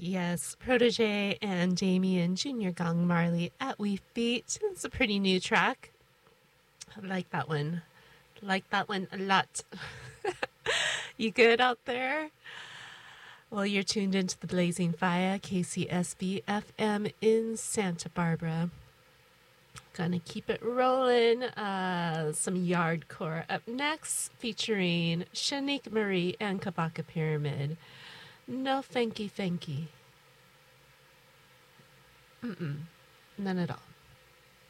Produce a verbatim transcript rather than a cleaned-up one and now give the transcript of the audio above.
Yes, Protege and Damien Junior Gong Marley at We Feet. It's a pretty new track. I like that one. Like that one a lot. You good out there? Well, you're tuned into the Blazing Fire, K C S B F M in Santa Barbara. Gonna keep it rolling. Uh, some Yardcore up next, featuring Shanique Marie and Kabaka Pyramid. No thanky thanky. Mm-mm. None at all.